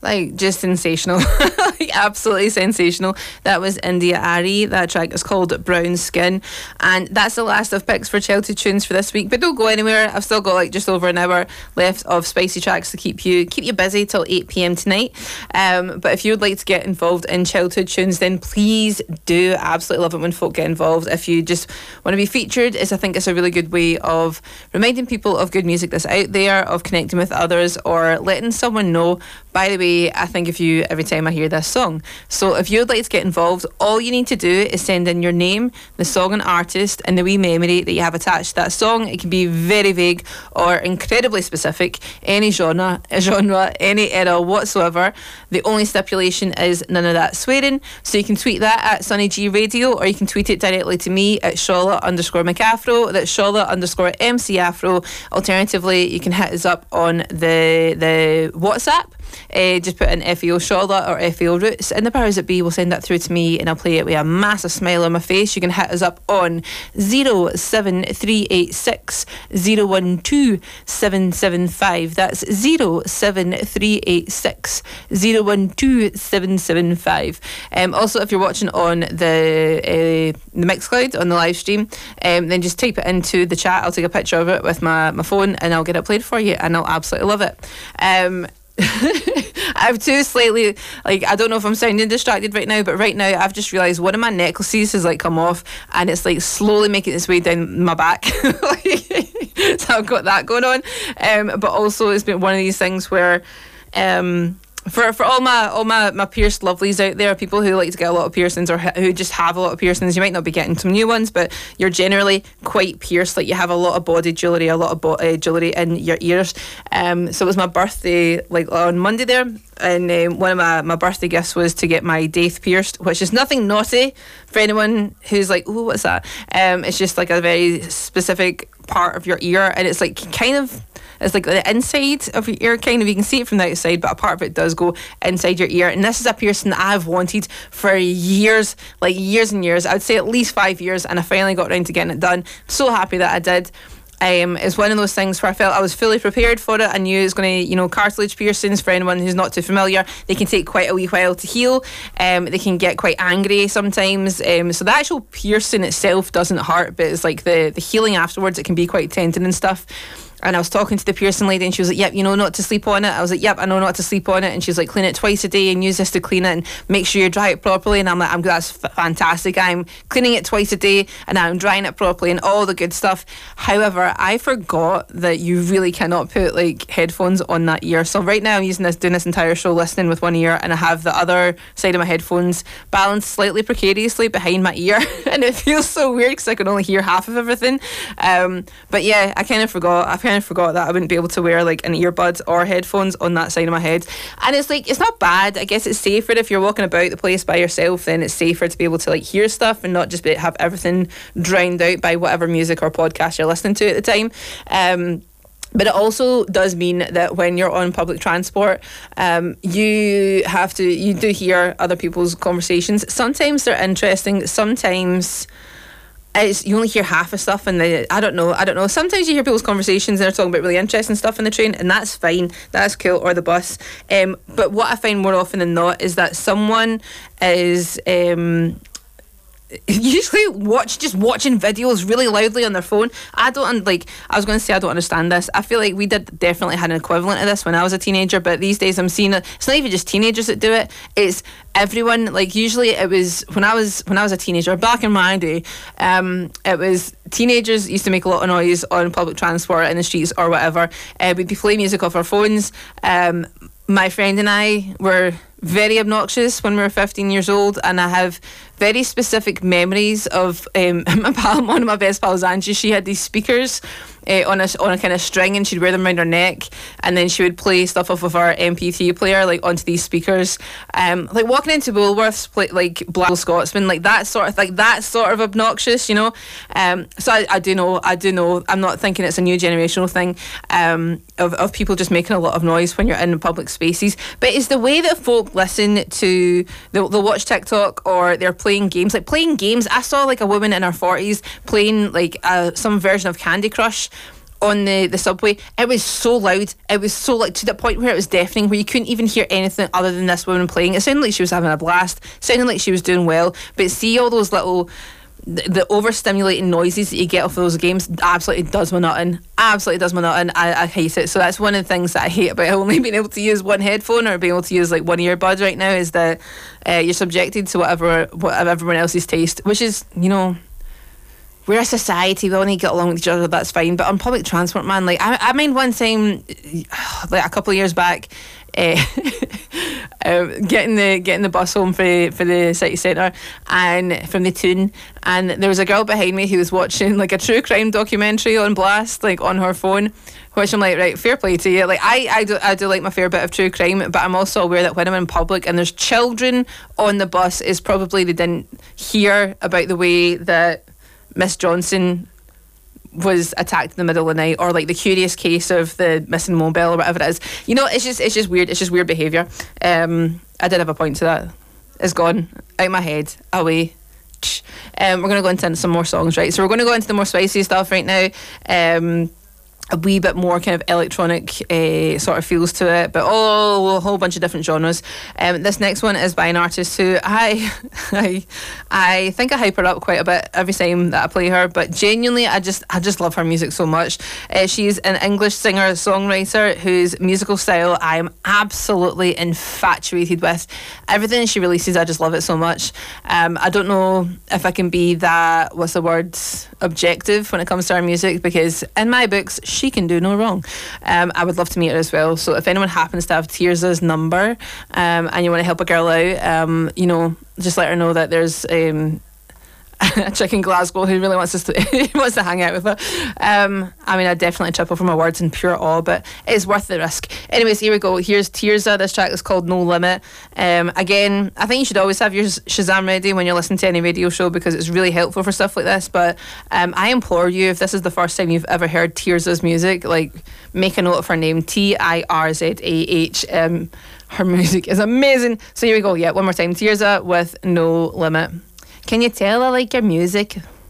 Like, just sensational. Like, absolutely sensational. That was India Ari. That track is called Brown Skin. And that's the last of picks for childhood tunes for this week. But don't go anywhere. I've still got like just over an hour left of spicy tracks to keep you busy till 8 p.m. tonight. But if you would like to get involved in childhood tunes, then please do. I absolutely love it when folk get involved. If you just want to be featured, I think it's a really good way of reminding people of good music that's out there, of connecting with others, or letting someone know, by the way, I think of you every time I hear this song. So if you'd like to get involved, all you need to do is send in your name, the song and artist, and the wee memory that you have attached to that song. It can be very vague or incredibly specific, any genre, any era whatsoever. The only stipulation is none of that swearing. So you can tweet that at Sunny G Radio, or you can tweet it directly to me at Shola_McAfro. That's Shola_MC Afro. Alternatively, you can hit us up on the WhatsApp. Just put in FAO Shola or FAO Roots, and the powers that be will send that through to me, and I'll play it with a massive smile on my face. You can hit us up on 07386 012 775. That's 07386 012 775. Also, if you're watching on the Mixcloud on the live stream, then just type it into the chat. I'll take a picture of it with my phone, and I'll get it played for you, and I'll absolutely love it. I have two slightly, like, I don't know if I'm sounding distracted right now, but right now I've just realised one of my necklaces has like come off, and it's like slowly making its way down my back. So I've got that going on, but also it's been one of these things where for all my pierced lovelies out there, people who like to get a lot of piercings, or who just have a lot of piercings, you might not be getting some new ones, but you're generally quite pierced. Like, you have a lot of body jewellery, a lot of jewellery in your ears. So it was my birthday, like on Monday there, and one of my birthday gifts was to get my daith pierced, which is nothing naughty for anyone who's like, oh, what's that? It's just like a very specific part of your ear, and it's like kind of, it's like the inside of your ear, kind of. You can see it from the outside, but a part of it does go inside your ear. And this is a piercing that I've wanted for years, like years and years. I would say at least 5 years, and I finally got around to getting it done. So happy that I did. It's one of those things where I felt I was fully prepared for it. I knew it was going to, cartilage piercings, for anyone who's not too familiar, they can take quite a wee while to heal. They can get quite angry sometimes. So the actual piercing itself doesn't hurt, but it's like the healing afterwards, it can be quite tender and stuff. And I was talking to the piercing lady, and she was like, yep, you know not to sleep on it. I was like, yep, I know not to sleep on it. And she's like, clean it twice a day and use this to clean it and make sure you dry it properly. And I'm like, that's fantastic. I'm cleaning it twice a day and I'm drying it properly and all the good stuff. However, I forgot that you really cannot put like headphones on that ear. So right now I'm doing this entire show listening with one ear, and I have the other side of my headphones balanced slightly precariously behind my ear. And it feels so weird because I can only hear half of everything. But yeah, I kind of forgot that I wouldn't be able to wear like an earbud or headphones on that side of my head. And it's like, it's not bad. I guess it's safer if you're walking about the place by yourself, then it's safer to be able to like hear stuff and not just have everything drowned out by whatever music or podcast you're listening to at the time. But it also does mean that when you're on public transport, you do hear other people's conversations. Sometimes they're interesting, sometimes you only hear half of stuff, and I don't know. Sometimes you hear people's conversations and they're talking about really interesting stuff in the train, and that's fine, that's cool, or the bus. But what I find more often than not is that someone is usually watching videos really loudly on their phone. I was going to say I don't understand this. I feel like we definitely had an equivalent of this when I was a teenager, but these days I'm seeing it. It's not even just teenagers that do it. It's everyone. Like, usually it was when I was a teenager, back in my day, it was teenagers used to make a lot of noise on public transport in the streets or whatever. We'd be playing music off our phones. My friend and I were very obnoxious when we were 15 years old, and I have very specific memories of one of my best pals, Angie. She had these speakers on a kind of string, and she'd wear them around her neck, and then she would play stuff off of our MP3 player like onto these speakers, like walking into Woolworths, like Black Scotsman, like that sort of obnoxious, So I do know I'm not thinking it's a new generational thing of people just making a lot of noise when you're in public spaces, but it's the way that folk listen to, they'll watch TikTok, or they're playing games. I saw like a woman in her 40s playing like some version of Candy Crush on the subway. It was so loud. It was so like to the point where it was deafening, where you couldn't even hear anything other than this woman playing. It sounded like she was having a blast. It sounded like she was doing well. But see all those little the overstimulating noises that you get off of those games absolutely does my nut in. Absolutely does my nut in. I hate it. So that's one of the things that I hate about only being able to use one headphone or being able to use like one earbud right now, is that you're subjected to whatever everyone else's taste, which is, you know, we're a society, we all need to get along with each other, that's fine. But on public transport, man, like I mind one time, like a couple of years back, getting the bus home for the city centre and from the Toon, and there was a girl behind me who was watching like a true crime documentary on blast, like on her phone, which I'm like, right, fair play to you. Like I do like my fair bit of true crime, but I'm also aware that when I'm in public and there's children on the bus, is probably they didn't hear about the way that Miss Johnson was attacked in the middle of the night, or like the curious case of the missing mobile or whatever it is. You know, it's just weird. It's just weird behaviour. I did have a point to that. It's gone out my head, away. We're going to go into some more songs, right? So we're going to go into the more spicy stuff right now. A wee bit more kind of electronic sort of feels to it, but a whole bunch of different genres. This next one is by an artist who I think I hype her up quite a bit every time that I play her, but genuinely I just love her music so much. She's an English singer-songwriter whose musical style I am absolutely infatuated with. Everything she releases, I just love it so much. I don't know if I can be that, what's the word, objective when it comes to her music, because in my books she can do no wrong. I would love to meet her as well, so if anyone happens to have Tirza's number and you want to help a girl out, you know, just let her know that there's a chick in Glasgow who really wants to hang out with her. I mean, I'd definitely trip over my words in pure awe, but it's worth the risk. Anyways, here we go. Here's Tirza. This track is called No Limit. Again, I think you should always have your Shazam ready when you're listening to any radio show, because it's really helpful for stuff like this. But I implore you, if this is the first time you've ever heard Tirza's music, like, make a note of her name, Tirzah. Her music is amazing. So here we go. Yeah, one more time. Tirza with No Limit. Can you tell I like your music?